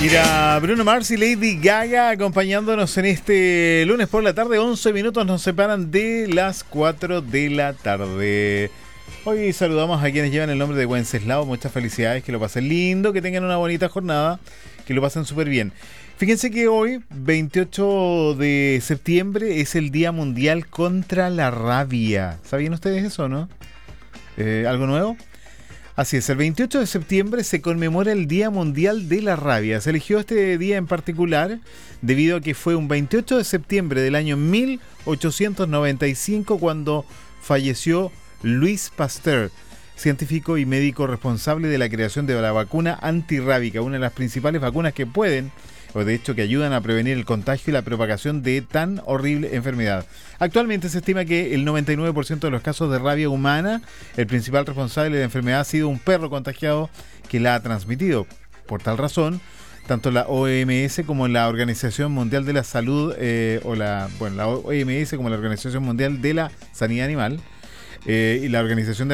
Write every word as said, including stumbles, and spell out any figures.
Mira, Bruno Mars y Lady Gaga acompañándonos en este lunes por la tarde. once minutos nos separan de las cuatro de la tarde. Hoy saludamos a quienes llevan el nombre de Wenceslao. Muchas felicidades, que lo pasen lindo, que tengan una bonita jornada, que lo pasen súper bien. Fíjense que hoy, veintiocho de septiembre, es el Día Mundial contra la Rabia. ¿Sabían ustedes eso, no? Eh, ¿Algo nuevo? Así es, el veintiocho de septiembre se conmemora el Día Mundial de la Rabia. Se eligió este día en particular debido a que fue un veintiocho de septiembre del año mil ochocientos noventa y cinco cuando falleció Louis Pasteur, científico y médico responsable de la creación de la vacuna antirrábica, una de las principales vacunas que pueden, o de hecho que ayudan a prevenir el contagio y la propagación de tan horrible enfermedad. Actualmente se estima que el noventa y nueve por ciento de los casos de rabia humana, el principal responsable de la enfermedad ha sido un perro contagiado que la ha transmitido. Por tal razón, tanto la O M S como la Organización Mundial de la Salud, eh, o la, bueno, la O M S como la Organización Mundial de la Sanidad Animal, eh, y la Organización de